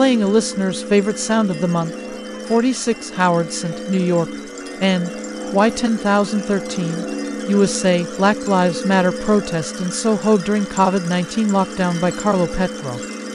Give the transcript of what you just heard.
playing a listener's favorite sound of the month, 46 Howard St. New York, N. Y 10013, USA, Black Lives Matter protest in Soho during COVID-19 lockdown by Carlo Petro.